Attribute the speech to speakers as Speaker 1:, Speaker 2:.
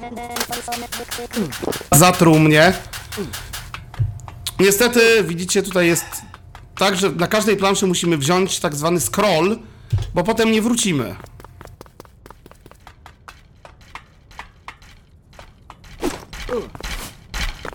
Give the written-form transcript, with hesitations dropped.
Speaker 1: Zatruł mnie. Niestety, widzicie, tutaj jest tak, że na każdej planszy musimy wziąć tak zwany scroll, bo potem nie wrócimy.